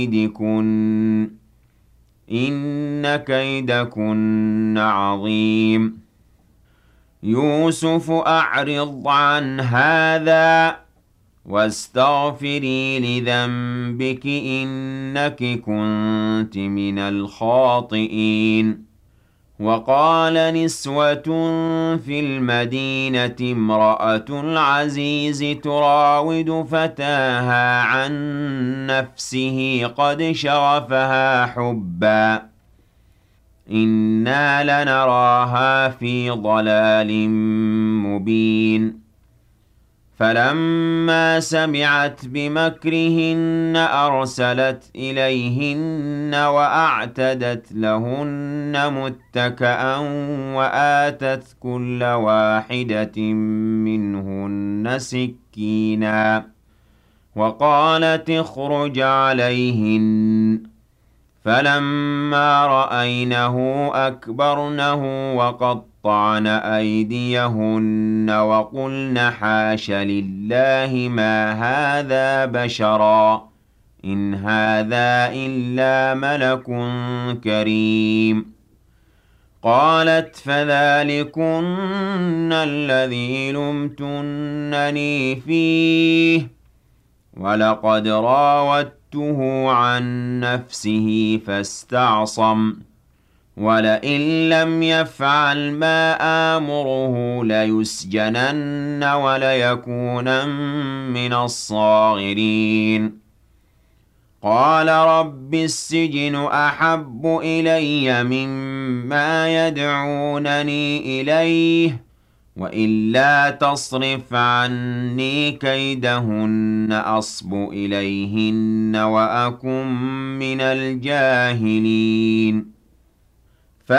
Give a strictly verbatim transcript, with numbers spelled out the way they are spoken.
كيدكن إن كيدكن عظيم يوسف أعرض عن هذا واستغفري لذنبك إنك كنت من الخاطئين وقال نسوة في المدينة امرأة العزيز تراود فتاها عن نفسه قد شغفها حبا إنا لنراها في ضلال مبين فلما سمعت بمكرهن أرسلت إليهن وأعتدت لهن متكأ وآتت كل واحدة منهن سكينا وقالت اخرج عليهن فلما رأينه أكبرنه وقطعن أيديهن وقلن حاش لله ما هذا بشرا إن هذا إلا ملك كريم قالت فذلكن الذي لمتنني فيه ولقد راودته عن نفسه فاستعصم ولئن لم يفعل ما آمره ليسجنن وليكونن من الصاغرين قال رب السجن أحب إلي مما يدعونني إليه وإلا تصرف عني كيدهن أصب إليهن وأكن من الجاهلين